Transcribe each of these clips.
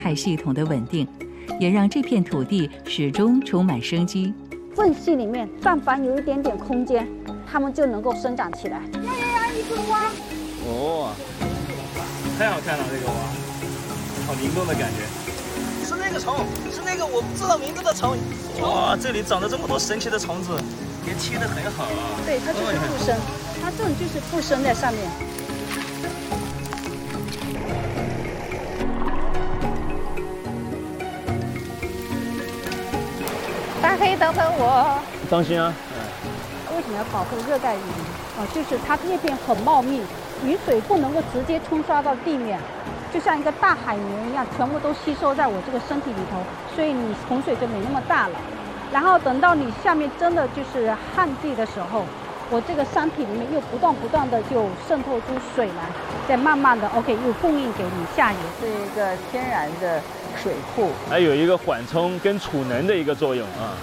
害系统的稳定，也让这片土地始终充满生机。 缝隙里面，但凡有一点点空间，它们就能够生长起来。呀，一只蛙！ 哦，太好看了，这个蛙，好灵动的感觉。 是那个虫，是那个我不知道名字的虫。 哇，这里长了这么多神奇的虫子，也贴得很好啊。 对，它就是附生，它这种就是附生在上面。大黑，等等我。 当心啊！ 为什么要保护热带雨林？就是它叶片很茂密，雨水不能够直接冲刷到地面，就像一个大海绵一样，全部都吸收在我这个身体里头，所以你洪水就没那么大了。然后等到你下面真的就是旱季的时候，我这个山体里面又不断的就渗透出水来，再慢慢的 OK 又供应给你下游， 是一个天然的水库， 还有一个缓冲跟储能的一个作用啊。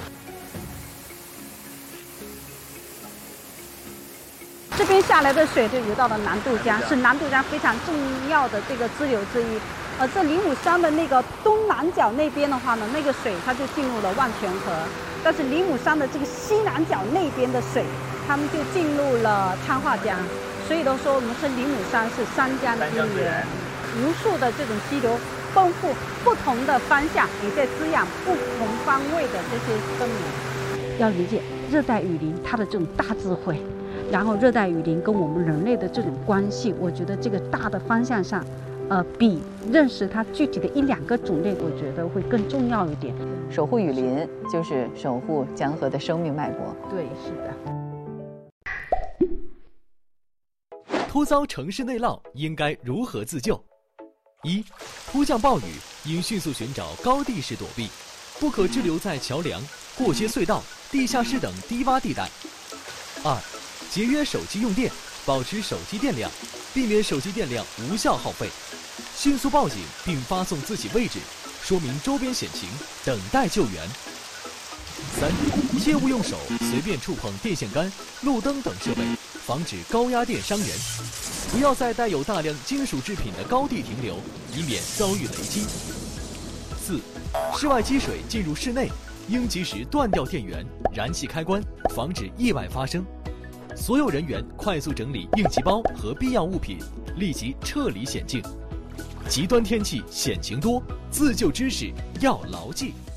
这边下来的水就流到了南渡江，是南渡江非常重要的这个支流之一。这灵武山的那个东南角那边的话呢，那个水它就进入了万泉河，但是灵武山的这个西南角那边的水，它们就进入了昌化江。所以都说我们是灵武山是三江之源，无数的这种溪流奔赴不同的方向，也在滋养不同方位的这些生命。要理解热带雨林它的这种大智慧。然后热带雨林跟我们人类的这种关系，我觉得这个大的方向上，比认识它具体的一两个种类，我觉得会更重要一点。 守护雨林就是守护江河的生命脉搏。 对，是的。突遭城市内涝，应该如何自救？一、突降暴雨，应迅速寻找高地势躲避，不可滞留在桥梁、过街隧道、地下室等低洼地带。二、节约手机用电，保持手机电量，避免手机电量无效耗费，迅速报警并发送自己位置，说明周边险情，等待救援。三、切勿用手随便触碰电线杆、路灯等设备，防止高压电伤人。不要在带有大量金属制品的高地停留，以免遭遇雷击。四、室外积水进入室内，应及时断掉电源、燃气开关，防止意外发生。所有人员快速整理应急包和必要物品，立即撤离险境。极端天气险情多，自救知识要牢记。